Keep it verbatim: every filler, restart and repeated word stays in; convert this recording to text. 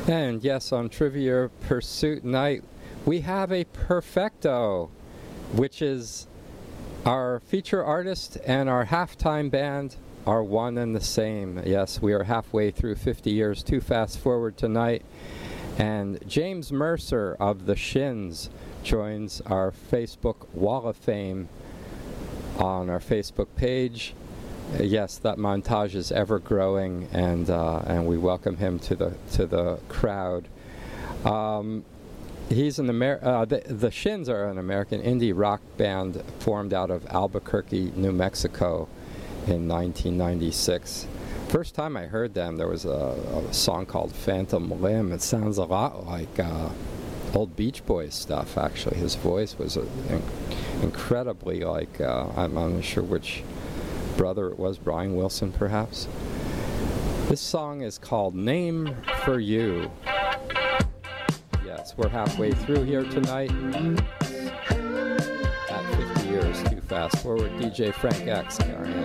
And yes, on Trivia Pursuit Night, we have a perfecto, which is our feature artist and our halftime band are one and the same. Yes, we are halfway through fifty years Too Fast Forward tonight. And James Mercer of the Shins joins our Facebook Wall of Fame on our Facebook page. Uh, yes, that montage is ever growing, and uh, and we welcome him to the to the crowd. Um, he's an Amer- uh, the, the Shins are an American indie rock band formed out of Albuquerque, New Mexico, in nineteen ninety-six. First time I heard them, there was a, a song called Phantom Limb. It sounds a lot like uh, old Beach Boys stuff. Actually, his voice was uh, in- incredibly like uh, I'm, I'm not sure which brother it was, Brian Wilson perhaps. This song is called Name for You. Yes, we're halfway through here tonight at fifty years Too Fast Forward. D J Frank X, carrying.